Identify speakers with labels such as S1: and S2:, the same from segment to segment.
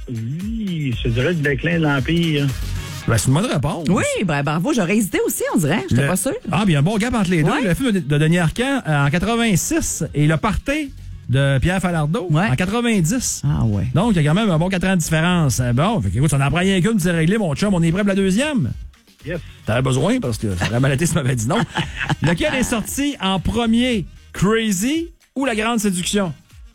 S1: Oui, je dirais le déclin de l'Empire.
S2: Ben, c'est une bonne réponse.
S3: Oui, ben bravo. J'aurais hésité aussi, on dirait. J'étais pas sûre.
S2: Ah, bien, un bon gap entre les deux.
S3: Ouais.
S2: Le film de Denis Arcand en 86 et Le Party de Pierre Falardeau en 90.
S3: Ah ouais.
S2: Donc, il y a quand même un bon 4 ans de différence. Bon, fait que, écoute, ça n'en prend rien qu'une, c'est réglé, mon chum. On est prêt pour la deuxième?
S1: Yes.
S2: T'avais besoin parce que ça aurait mal été si tu m'avais dit non. Lequel est sorti en premier? Crazy ou La Grande Séduction?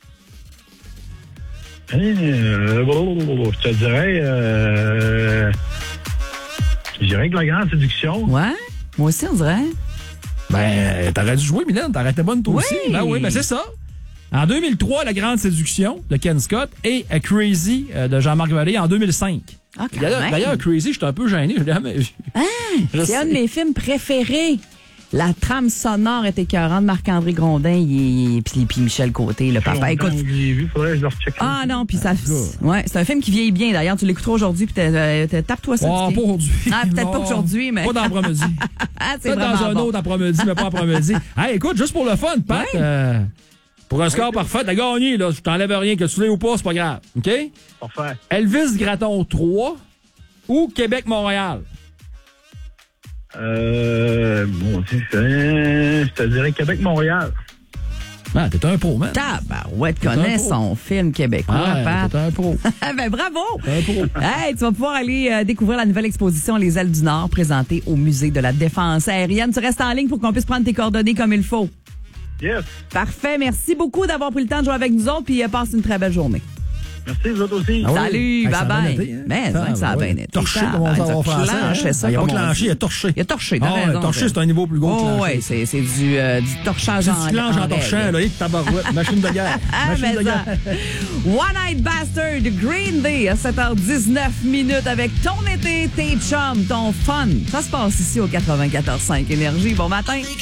S1: Je te dirais... Je dirais que La Grande Séduction.
S3: Ouais. Moi aussi, on dirait.
S2: Ben, t'aurais dû jouer, Mylène. T'aurais été bonne, toi aussi. Ben oui, ben c'est ça. En 2003, La Grande Séduction de Ken Scott et Crazy de Jean-Marc Vallée en 2005.
S3: Ah, quand même.
S2: D'ailleurs, Crazy, j'étais un peu gêné. Je l'ai jamais vu.
S3: C'est un de mes films préférés. La trame sonore est écœurante de Marc-André Grondin puis Michel Côté, le papa. Écoute.
S1: J'ai vu, faudrait que je le recheck.
S3: Ah non, puis ça. Ouais, c'est un film qui vieillit bien. D'ailleurs, tu l'écouteras aujourd'hui, puis tape-toi ça.
S2: Oh, pas aujourd'hui.
S3: Ah, peut-être pas aujourd'hui, mais.
S2: Pas dans l'après-midi.
S3: Ah, c'est
S2: Peut-être dans
S3: vraiment
S2: un
S3: bon.
S2: autre après-midi, mais pas après-midi. Hey, écoute, juste pour le fun, Pat, pour un score parfait, t'as gagné, là. Je t'enlève rien, que tu l'aies ou pas, c'est pas grave. OK?
S1: Parfait.
S2: Elvis Gratton 3 ou Québec-Montréal?
S1: Bon, je te dirais Québec-Montréal.
S2: Ah, t'es un pro, man.
S3: Tabarouette connaît son film québécois, Pat.
S2: T'es un pro.
S3: Ben bravo!
S2: T'es un pro.
S3: Hey, tu vas pouvoir aller découvrir la nouvelle exposition Les Ailes du Nord présentée au Musée de la Défense aérienne. Tu restes en ligne pour qu'on puisse prendre tes coordonnées comme il faut.
S1: Yes.
S3: Parfait. Merci beaucoup d'avoir pris le temps de jouer avec nous autres, puis passe une très belle journée.
S1: Merci, vous autres aussi.
S2: Ah oui.
S3: Salut,
S2: Hey, ça a bien
S3: bye-bye.
S2: été, hein?
S3: Mais ça a bien été.
S2: Torché, comme on dit en français.
S3: Clenché, ça,
S2: Il a pas
S3: comme on
S2: clenché,
S3: dit.
S2: il a torché.
S3: Il a torché, t'as raison.
S2: Torché, c'est un niveau plus gros que
S3: Oh,
S2: clenché.
S3: ouais, c'est du torchage en
S2: Si tu clenches en torchant,
S3: règle.
S2: là, il tabarouette. Machine de guerre. Machine de guerre.
S3: One Night Bastard, Green Day, à 7h19 avec ton été, tes chums, ton fun. Ça se passe ici au 94.5 Énergie. Bon matin.